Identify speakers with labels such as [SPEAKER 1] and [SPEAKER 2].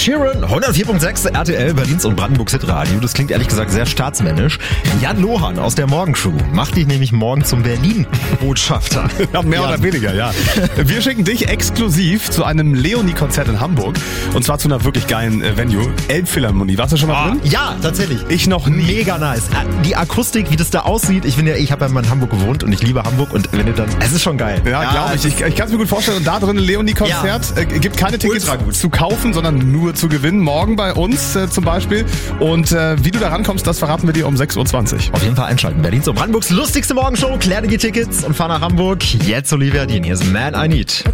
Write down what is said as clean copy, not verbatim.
[SPEAKER 1] Sheeran, 104.6 RTL, Berlins und Brandenburgs Hitradio. Das klingt ehrlich gesagt sehr staatsmännisch. Jan Lohan aus der Morgenshow macht dich nämlich morgen zum Berlin-Botschafter.
[SPEAKER 2] Ja, mehr oder weniger, ja. Wir schicken dich exklusiv zu einem Leonie-Konzert in Hamburg. Und zwar zu einer wirklich geilen Venue. Elbphilharmonie. Warst du schon mal drin?
[SPEAKER 1] Ja, tatsächlich.
[SPEAKER 2] Ich noch nie.
[SPEAKER 1] Mega nice. Die Akustik, wie das da aussieht. Ich habe ja mal in Hamburg gewohnt und ich liebe Hamburg. Und wenn du dann, es ist schon geil.
[SPEAKER 2] Ja, glaube ich. Ich kann es mir gut vorstellen. Und da drin ein Leonie-Konzert. Gibt keine Tickets zu kaufen, sondern nur zu gewinnen. Morgen bei uns zum Beispiel. Und wie du da rankommst, das verraten wir dir um 6.20 Uhr.
[SPEAKER 1] Auf jeden Fall einschalten. Berlins und Brandenburgs lustigste Morgenshow. Klär dir die Tickets und fahr nach Hamburg. Jetzt Olivia Dean. Hier ist Man I Need.